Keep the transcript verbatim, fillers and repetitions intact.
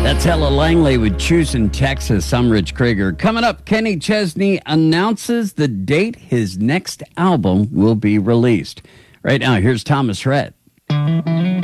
That's Ella Langley with Choosing Texas. I'm Rich Krieger. Coming up, Kenny Chesney announces the date his next album will be released. Right now, here's Thomas Rhett.